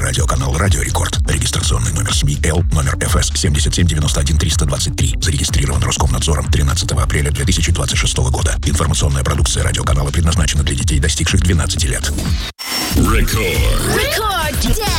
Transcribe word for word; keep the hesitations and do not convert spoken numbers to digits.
телерадиоканал «Радио Рекорд». Регистрационный номер СМИ Л, номер эф эс семь семь девять один три два три. Зарегистрирован Роскомнадзором тринадцатого апреля две тысячи двадцать шестого года. Информационная продукция радиоканала предназначена для детей, достигших двенадцати лет. Рекорд. Рекорд.